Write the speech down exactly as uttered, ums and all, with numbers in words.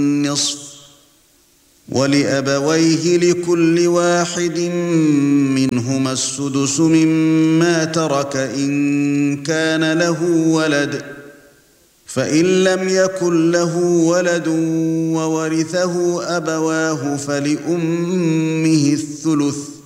النصف ولأبويه لكل واحد منهما السدس مما ترك إن كان له ولد فإن لم يكن له ولد وورثه أبواه فلأمه الثلث